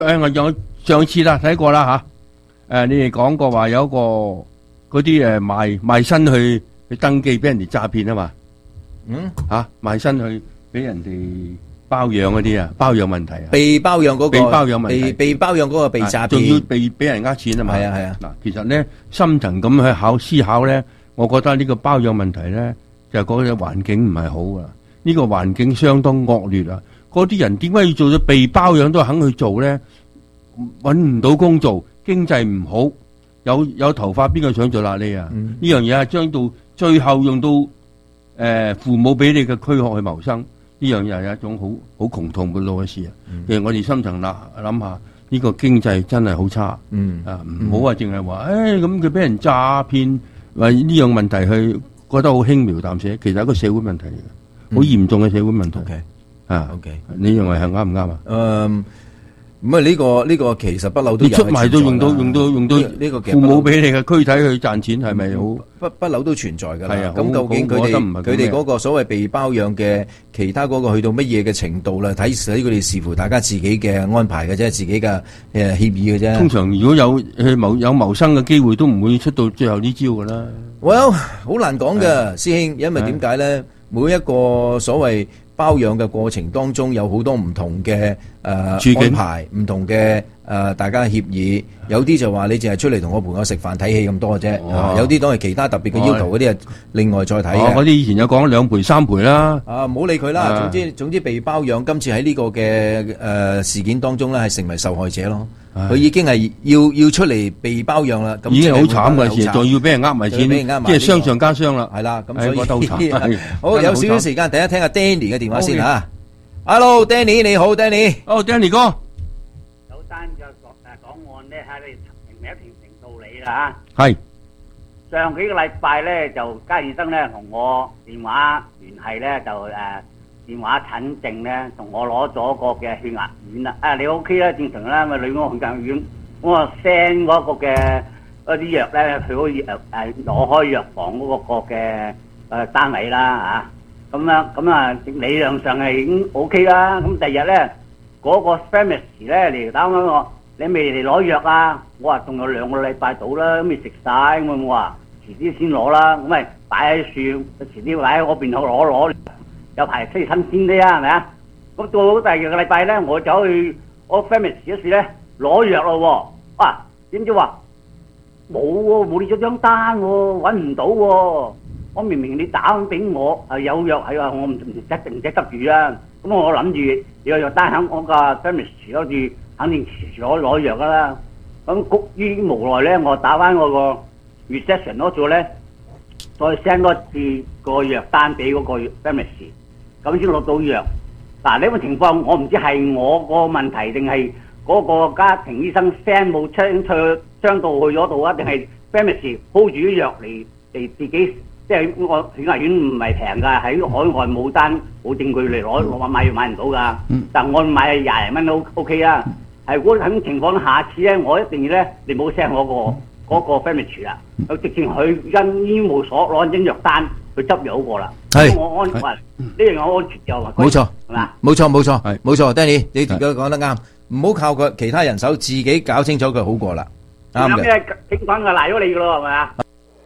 我有上次啦睇過啦吓，你哋講過話有一個嗰啲賣身去登記俾人哋詐騙啊嘛，賣身去俾人哋包養嗰啲啊，包養問題啊， 被包養嗰個， 被包養問題， 被包養嗰個被詐騙， 仲要俾人呃錢啊嘛， 係啊。 嗱，其實咧深層咁去思考咧，我覺得呢個包養問題咧就係嗰個環境唔係好噶，呢個環境相當惡劣啊！嗰啲人點解要做咗被包養都肯去做咧？搵唔到工做，經濟唔好，有頭髮邊個想做瘌痢啊？呢樣嘢係將到最後用到父母俾你嘅軀殼去謀生，呢樣又係一種好窮痛嘅老嘅事啊！其實我哋深層諗下，呢個經濟真係好差，唔好話淨係話，咁佢俾人詐騙，為呢樣問題去覺得好輕描淡寫，其實係一個社會問題嚟嘅，好嚴重嘅社會問題。你認為係啱唔啱啊？ 咁啊呢個其實不嬲都有，你出賣都用到呢個父母俾你嘅軀體去賺錢，係咪好不嬲都存在㗎啦？ 係啊， 咁究竟佢哋嗰個所謂被包養嘅其他嗰個去到乜嘢嘅程度啦？睇佢哋視乎大家自己嘅安排嘅啫，自己嘅協議嘅啫。 通常如果有謀生嘅機會，都唔會出到最後呢招㗎啦。 Well， 好難講㗎，師兄，因為點解咧？每一個所謂包養嘅過程當中有好多唔同嘅安排，唔同嘅大家協議，有啲就話你淨係出嚟同我陪我食飯睇戲咁多嘅啫，有啲都係其他特別嘅要求嗰啲另外再睇嘅。 嗰啲以前有講2賠3賠啦。 唔好理佢啦，總之被包養，今次喺呢個嘅事件當中咧係成為受害者咯。佢已經係要出嚟被包養啦，咁已經好慘嘅事，仲要俾人呃埋錢，即係傷上加傷啦。 係啦，咁所以都慘。 好，有少少時間，第一聽下 Danny 嘅電話先嚇。Hello，Danny 你好，Danny。 Danny 哥。 有單嘅講案咧，喺你評道理啦嚇。係。 上幾個禮拜咧，就家醫生咧同我電話聯繫咧，就電話診症咧，同我攞咗個嘅血壓丸啦。你 OK 啦，正常啦，咪你嗰個血壓丸，我 send 嗰個嘅嗰啲藥咧，佢可以攞開藥房嗰個嘅單位啦嚇。咁理論上係已經 OK 啦。咁第二日咧，嗰個 pharmacist 咧嚟打返我，你未嚟攞藥啊？我話仲有2個禮拜到啦，都未食晒。咁我話遲啲先攞啦。咁咪擺喺樹，遲啲擺喺嗰邊攞。有排新鮮啲啊，係咪啊？咁到第二個禮拜咧，我走去我 pharmacy 嗰時咧攞藥咯喎，點知話冇喎，冇呢張單喎，揾唔到喎。我明明你打俾我係有藥係話，我唔使執住啊。咁我諗住有藥單喺我個 pharmacy 嗰度，肯定攞藥噶啦。咁焗於無奈咧，我打翻我個 reception 嗰度咧，再 send 多次個藥單俾嗰個 pharmacy。咁先攞到藥。嗱，呢個情況我唔知係我個問題定係嗰個家庭醫生 send 冇將到去嗰度啊？定係 pharmacy hold 住啲藥嚟自己，即係我血壓丸唔係平㗎，喺海外冇單冇證據嚟攞買藥買唔到㗎。但我買20零蚊都 OK 啊。係如果咁情況，下次咧我一定要咧，你唔好 send 我嗰個 pharmacy 啦，我直接去因醫務所攞張藥單。去執有個啦，我安呢樣我安全就話， 冇錯係嘛？ 冇錯 Danny 你講得啱，唔好靠佢其他人手，自己搞清楚佢好過啦，啱嘅。 有咩警方就賴咗你噶咯，係咪啊？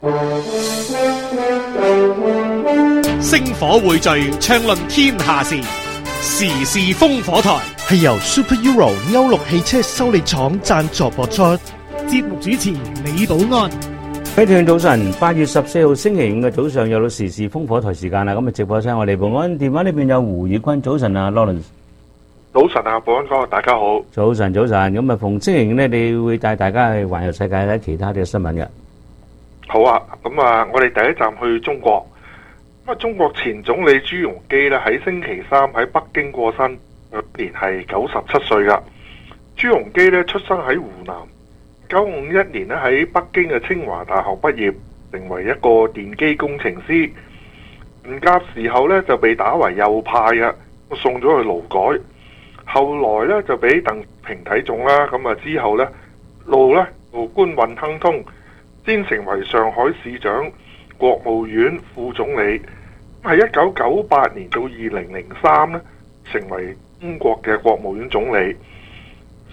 星火匯聚，暢論天下事，時事烽火台係由 Super Euro 歐陸汽車修理廠贊助播出， 節目主持李寶安。 各位聽眾早晨，8月14號星期5嘅早上有到時事烽火台時間啦。咁啊，直播聲我哋保安電話呢邊有胡宇坤，早晨啊 Lawrence。 早晨啊，保安哥，大家好。 早晨。咁啊，逢星期5咧，你會帶大家去環遊世界睇其他嘅新聞嘅。 好啊，咁啊，我哋第一站去中國。咁啊，中國前總理朱鎔基咧喺星期3喺北京過身，年係97歲噶。朱鎔基咧出生喺湖南。951年咧喺北京嘅清華大學畢業，成為一個電機工程師。文革時候咧就被打為右派嘅，送咗去勞改。後來咧就俾鄧平睇中啦，咁啊之後咧路官運亨通，先成為上海市長、國務院副總理。喺1998年到2003咧，成為中國嘅國務院總理。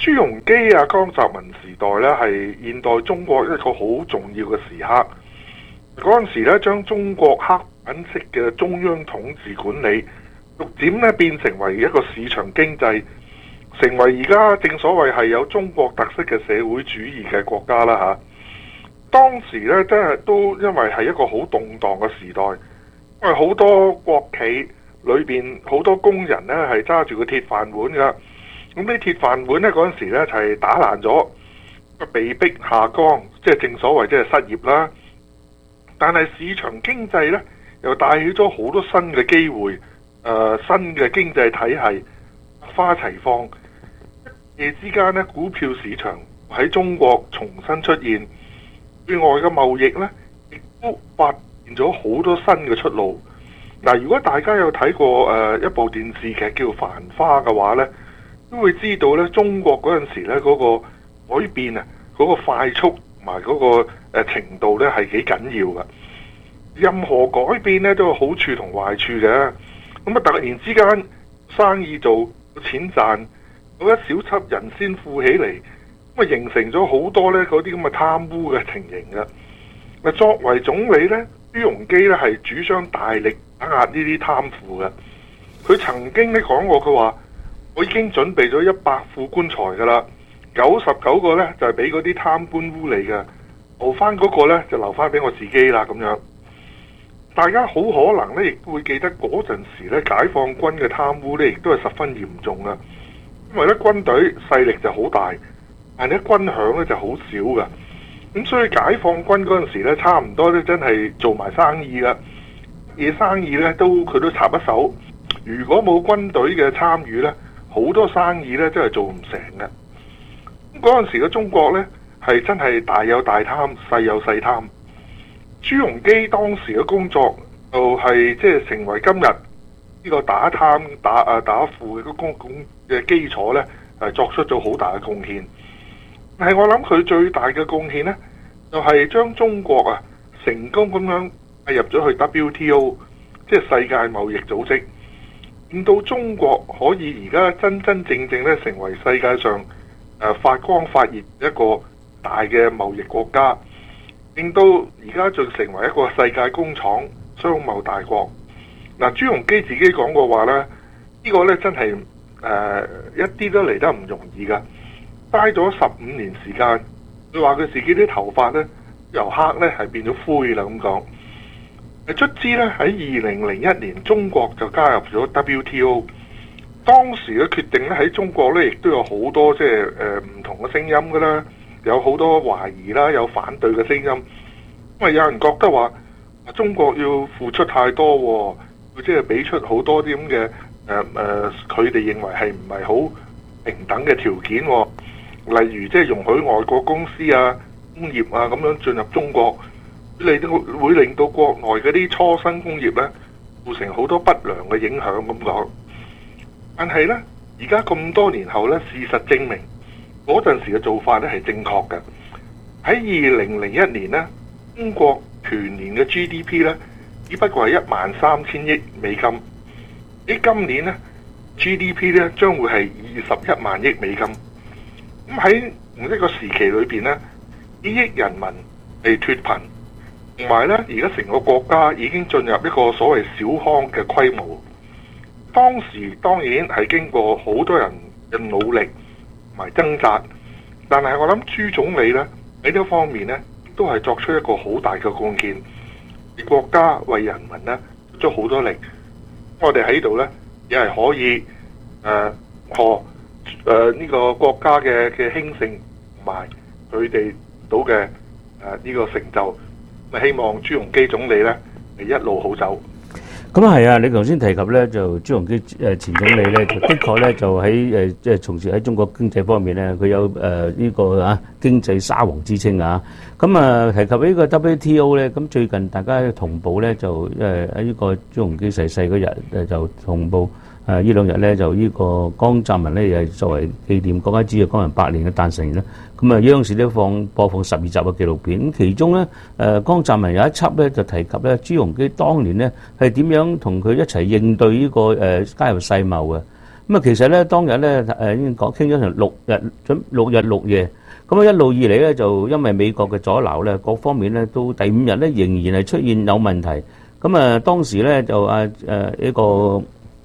朱鎔基啊、江澤民時代呢，係現代中國一個好重要嘅時刻。嗰陣時呢，將中國刻板式嘅中央統治管理，逐漸呢變成為一個市場經濟，成為而家正所謂係有中國特色嘅社會主義嘅國家啦嚇。當時呢，真係都因為係一個好動盪嘅時代，因為好多國企裏邊好多工人呢係揸住個鐵飯碗噶，咁啲鐵飯碗呢，嗰陣時呢就係打爛咗，被逼下崗，即係正所謂即係失業啦。但係市場經濟呢，又帶起咗好多新嘅機會，新嘅經濟體系花齊放，一夜之間呢，股票市場喺中國重新出現。對外嘅貿易呢，亦都發現咗好多新嘅出路。嗱，如果大家有睇過一部電視劇叫《繁花》嘅話呢，都會知道呢，中國嗰陣時呢嗰個改變啊，嗰個快速同埋嗰個程度呢係幾緊要㗎。任何改變呢都有好處同壞處嘅。咁啊，突然之間生意做，錢賺，有一小撮人先富起嚟。咁啊，形成咗好多呢嗰啲咁嘅貪污嘅情形嘅。嗱，作為總理呢，朱鎔基呢係主張大力打壓呢啲貪腐嘅。佢曾經呢講過，佢話：我已經準備咗100副棺材㗎啦，99個呢就係俾嗰啲貪官污吏嘅，留翻嗰個呢就留翻俾我自己啦咁樣。大家好可能呢亦都會記得嗰陣時呢，解放軍嘅貪污呢亦都係十分嚴重嘅，因為呢軍隊勢力就好大。但係軍餉咧就好少噶，咁所以解放軍嗰陣時咧，差唔多咧真係做埋生意噶，嘢生意咧佢都插一手。如果冇軍隊嘅參與咧，好多生意咧真係做唔成嘅。咁嗰陣時嘅中國咧係真係大有大貪，細有細貪。朱鎔基當時嘅工作就係即係成為今日呢個打貪打腐嘅公共嘅基礎咧，係作出咗好大嘅貢獻。但係我諗佢最大嘅貢獻呢，就係將中國啊成功咁樣帶入咗去 WTO， 即係世界貿易組織，令到中國可以而家真真正正咧成為世界上發光發熱一個大嘅貿易國家，令到而家就成為一個世界工廠、商貿大國。嗱，朱鎔基自己講過話呢，呢個呢真係一啲都嚟得唔容易噶。嘥咗15年時間，佢話佢自己啲頭髮呢，由黑呢係變咗灰啦咁講。卒之呢，喺2001年，中國就加入咗 WTO。當時嘅決定呢，喺中國呢亦都有好多即係唔同嘅聲音噶啦，有好多懷疑啦，有反對嘅聲音。因為有人覺得話中國要付出太多，佢即係俾出好多啲咁嘅佢哋認為係唔係好平等嘅條件。例如即係容許外國公司啊、工業啊咁樣進入中國，會令到國內嗰啲初生工業呢造成好多不良嘅影響咁講。但係呢，而家咁多年後呢，事實證明嗰陣時嘅做法呢係正確嘅。喺2001年呢，中國全年嘅 GDP 呢只不過係13000億美金。喺今年呢 GDP 呢將會係21萬億美金。咁喺同一個時期裏邊呢，幾億人民被脫貧，同埋呢而家成個國家已經進入一個所謂小康嘅規模。當時當然係經過好多人嘅努力同埋掙扎，但係我諗朱總理呢喺呢方面呢都係作出一個好大嘅貢獻，為國家為人民呢出咗好多力。我哋喺度呢亦係可以呢個國家嘅興盛同埋佢哋到嘅呢個成就，希望朱鎔基總理呢係一路好走。 咁啊係啊！你頭先提及咧，就朱鎔基前總理咧，就的確咧就喺即係從事喺中國經濟方面咧，佢有呢個經濟沙皇之稱啊！咁啊提及呢個 WTO 咧，咁最近大家同步咧就喺呢個朱鎔基逝世嗰日就同步。呢兩日咧就呢個江澤民咧又係作為紀念國家主席江人100年嘅誕辰咧，咁啊央視咧播放12集嘅紀錄片，咁其中咧江澤民有一輯咧就提及咧朱鎔基當年咧係點樣同佢一齊應對呢個加入世貿嘅。咁咁啊，其實咧當日咧已經傾咗成6日6夜。咁啊一路以嚟咧就因為美國嘅阻撓咧，各方面咧到第5日咧仍然係出現有問題。咁啊當時咧就一個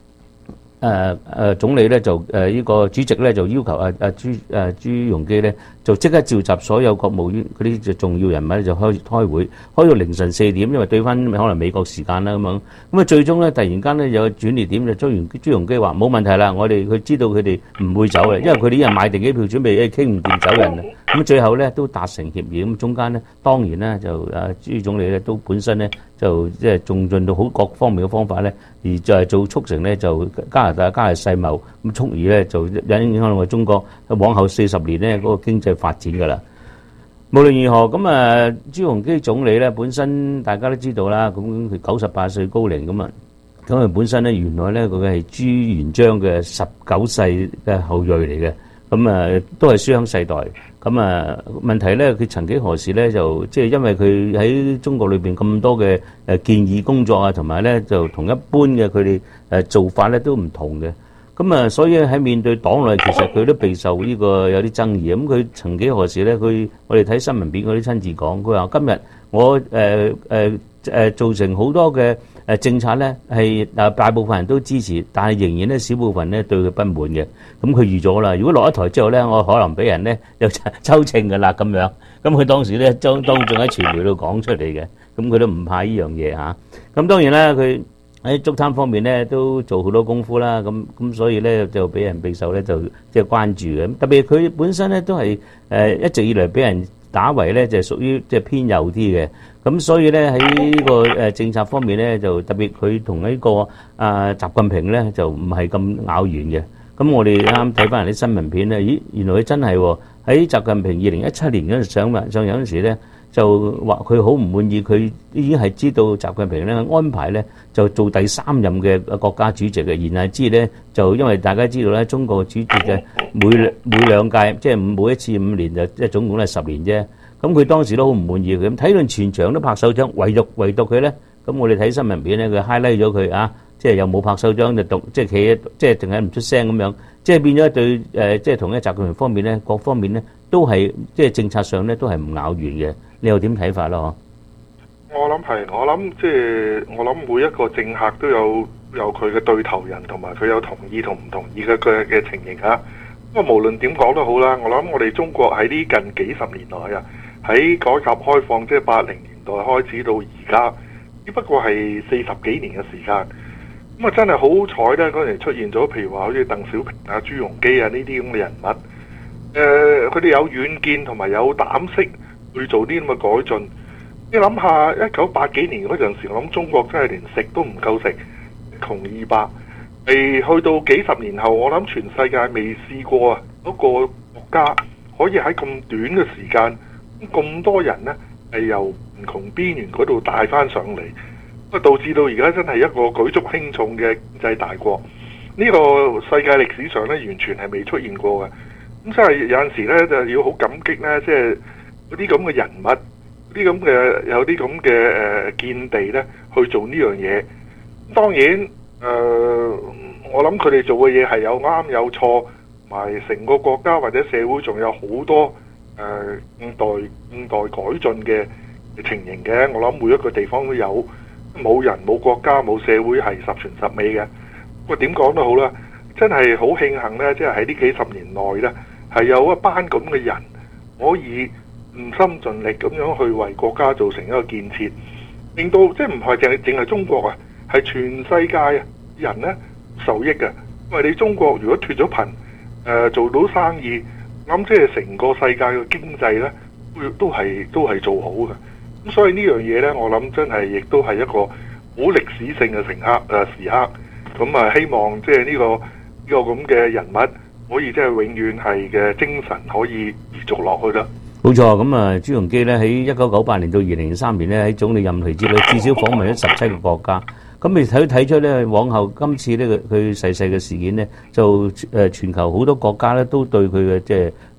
總理咧就呢個主席咧就要求朱鎔基咧就即刻召集所有國務院嗰啲重要人物咧就開會，開到凌晨4點，因為對翻可能美國時間啦咁樣。咁啊最終咧突然間咧有個轉捩點，就朱鎔基話冇問題啦，佢知道佢哋唔會走嘅，因為佢哋已經買定機票準備傾唔掂走人啦。咁最後咧都達成協議，咁中間咧當然咧就朱總理咧都本身咧就即係仲盡到好各方面嘅方法咧，而就係做促成咧就加拿大加係世貿，咁從而咧就影響到我哋中國往後40年咧嗰個經濟發展㗎啦。無論如何，咁朱鎔基總理咧本身大家都知道啦，咁佢98歲高齡咁啊，咁佢本身咧原來咧佢係朱元璋嘅19世嘅後裔嚟嘅，咁都係書香世代。咁問題咧，佢曾幾何時咧就即係因為佢喺中國裏邊咁多嘅建議工作啊，同埋咧就同一般嘅佢哋做法咧都唔同嘅。咁所以喺面對黨內，其實佢都備受呢個有啲爭議。咁佢曾幾何時咧，我哋睇新聞片嗰啲親自講，佢話今日我造成好多嘅政策咧係大部分人都支持，但係仍然咧少部分咧對佢不滿嘅。咁佢預咗啦，如果落一台之後咧，我可能俾人咧又抽秤㗎啦咁樣。咁佢當時咧當眾喺傳媒度講出嚟嘅，咁佢都唔怕呢樣嘢嚇。咁當然啦，佢喺足壇方面咧都做好多功夫啦。咁所以咧就俾人備受咧就即係關注嘅。特別佢本身咧都係一直以來俾人打為咧就係屬於即係偏右啲嘅。咁所以咧喺呢個政策方面咧，就特別佢同呢個習近平咧就唔係咁咬弦嘅。咁我哋啱睇翻人啲新聞片咧，咦，原來佢真係喺習近平2017年嗰陣上任嗰陣時咧，就話佢好唔滿意，佢已經係知道習近平咧安排咧就做第3任嘅國家主席嘅，然後知咧就因為大家知道咧，中國主席嘅每兩屆即係每一次5年就即係總共都係10年啫。咁佢當時都好唔滿意佢，咁睇到全場都拍手掌，唯獨佢咧，咁我哋睇新聞片咧，佢 highlight 咗佢啊，即係又冇拍手掌就即係企即係淨係唔出聲咁樣，即係變咗對即係同一習近平方面咧，各方面咧都係即係政策上咧都係唔咬弦嘅。你又點睇法啦？ 我諗每一個政客都有佢嘅對頭人，同埋佢有同意同唔同意嘅情形嚇。咁無論點講都好啦，我諗我哋中國喺呢近幾十年來啊，喺改革開放即係80年代開始到而家，只不過係40幾年嘅時間。咁真係好彩咧，嗰陣出現咗，譬如話好似鄧小平啊、朱鎔基啊呢啲咁嘅人物，佢哋有遠見同埋有膽識去做啲咁嘅改進。你諗下1980幾年嗰陣時，我諗中國真係連食都唔夠食，窮二白。去到幾十年後，我諗全世界未試過啊，嗰個國家可以喺咁短嘅時間，咁多人呢係由貧窮邊緣嗰度帶翻上嚟，咁導致到而家真係一個舉足輕重嘅經濟大國。呢個世界歷史上呢，完全係未出現過嘅。咁真係有陣時呢，就要好感激呢，即係嗰啲咁嘅人物，有啲咁嘅見地呢去做呢樣嘢。當然我諗佢哋做嘅嘢係有啱有錯，同埋成個國家或者社會仲有好多應代改進嘅情形嘅。我諗每一個地方都有，冇人冇國家冇社會係十全十美嘅。不過點講都好啦，真係好慶幸呢，即係喺呢幾十年內呢，係有一班咁嘅人可以盡心盡力咁樣去為國家造成一個建設，令到即係唔係淨係中國啊，係全世界人呢受益嘅。因為你中國如果脫咗貧，做到生意，咁即係成個世界嘅經濟呢都係做好嘅。咁所以呢樣嘢呢，我諗真係亦都係一個好歷史性嘅時刻。咁希望即係呢個咁嘅人物可以即係永遠係嘅精神可以延續落去啦。 冇錯，咁朱鎔基咧喺1998年到2003年咧喺總理任期之內，至少訪問咗17個國家。咁你睇出咧，往後今次呢佢逝世嘅事件咧，就全球好多國家咧都對佢嘅即係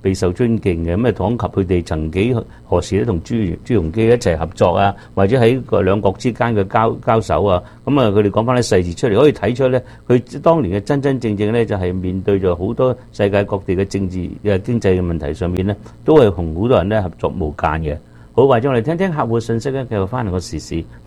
備受尊敬嘅。咁啊，講及佢哋曾幾何時咧同朱鎔基一齊合作啊，或者喺個兩國之間嘅交手啊，咁啊，佢哋講翻啲細節出嚟，可以睇出咧，佢當年嘅真正咧就係面對咗好多世界各地嘅政治經濟嘅問題上面咧，都係同好多人咧合作無間嘅。好，或者我哋聽聽客戶信息咧，繼續翻嚟個時事。